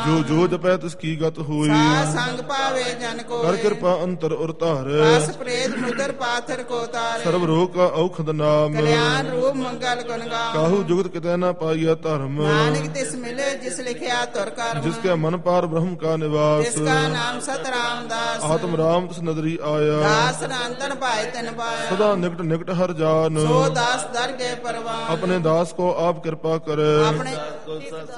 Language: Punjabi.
ਜੋ ਜੋ ਜਪੈ ਤਿਸ ਕੀ ਗਤ ਹੋਈ। ਸਾਧ ਸੰਗ ਪਾਵੇ ਜਨ ਕੋਇ। ਕਰ ਕਿਰਪਾ ਅੰਤਰ ਉਰ ਧਾਰ। ਪਾਸ ਪ੍ਰੇਤ ਮੁਦਰ ਪਾਥਰ ਕੋ ਤਾਰੇ। ਸਰਬ ਰੋਗ ਕਾ ਔਖਦ ਨਾਮ। ਕਲਿਆਣ ਰੂਪ ਮੰਗਲ ਗੁਣ ਗਾਮ। ਕਾਹੂ ਜੁਗਤ ਕਿਤੈ ਨਾ ਪਾਈਆ ਧਰਮ। ਨਾਨਕ ਤਿਸ ਮਿਲੇ ਜਿਸ ਲਿਖਿਆ ਤੁਰ ਕਰਮ। जिसके मन पार ब्रह्म का निवास। जिसका नाम सत रामदास। आत्म राम तिस नदरी आया। दास नांतन पाए तन पाया। सदा निकट निकट हर जान। सो दास दर गए परवान। अपने दास को आप कृपा करे। अपने